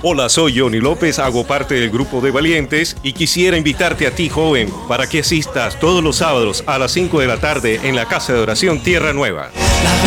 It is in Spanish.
Hola, soy Johnny López, hago parte del grupo de Valientes y quisiera invitarte a ti, joven, para que asistas todos los sábados a las 5 de la tarde en la Casa de Oración Tierra Nueva.